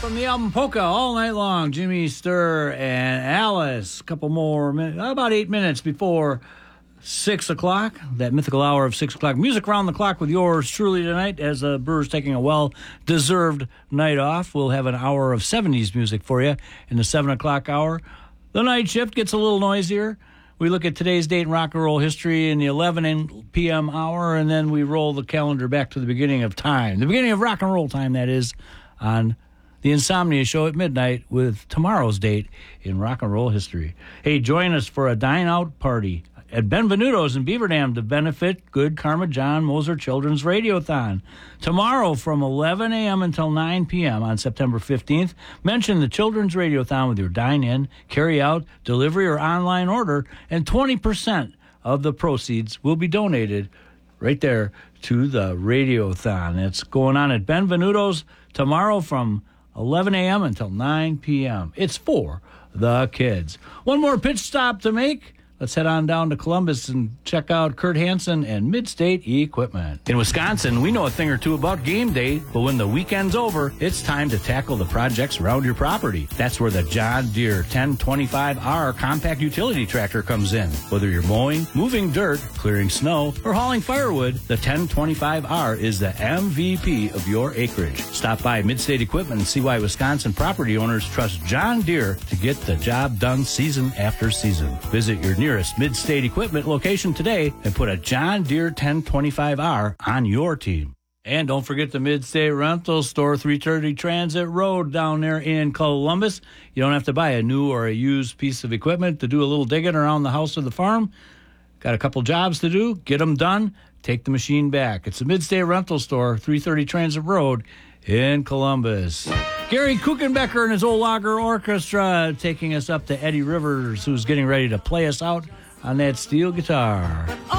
from the album Polka All Night Long. Jimmy Sturr and Alice. A couple more minutes, about 8 minutes before 6 o'clock. That mythical hour of 6 o'clock. Music around the clock with yours truly tonight as the Brewers taking a well-deserved night off. We'll have an hour of 70s music for you in the 7 o'clock hour. The night shift gets a little noisier. We look at today's date in rock and roll history in the 11 p.m. hour, and then we roll the calendar back to the beginning of time. The beginning of rock and roll time, that is, on the Insomnia Show at midnight with tomorrow's date in rock and roll history. Hey, join us for a dine-out party at Benvenuto's in Beaver Dam to benefit Good Karma John Moser Children's Radiothon. Tomorrow from 11 a.m. until 9 p.m. on September 15th, mention the Children's Radiothon with your dine-in, carry-out, delivery, or online order, and 20% of the proceeds will be donated right there to the Radiothon. It's going on at Benvenuto's tomorrow from 11 a.m. until 9 p.m. It's for the kids. One more pitch stop to make. Let's head on down to Columbus and check out Kurt Hansen and Midstate Equipment. In Wisconsin, we know a thing or two about game day, but when the weekend's over, it's time to tackle the projects around your property. That's where the John Deere 1025R compact utility tractor comes in. Whether you're mowing, moving dirt, clearing snow, or hauling firewood, the 1025R is the MVP of your acreage. Stop by Midstate Equipment and see why Wisconsin property owners trust John Deere to get the job done season after season. Visit your nearest Midstate Equipment location today and put a John Deere 1025R on your team. And don't forget the Midstate Rental Store, 330 Transit Road down there in Columbus. You don't have to buy a new or a used piece of equipment to do a little digging around the house or the farm. Got a couple jobs to do. Get them done. Take the machine back. It's the Midstate Rental Store, 330 Transit Road in Columbus. Gary Kuchenbecker and his old Lager Orchestra taking us up to Eddie Rivers, who's getting ready to play us out on that steel guitar.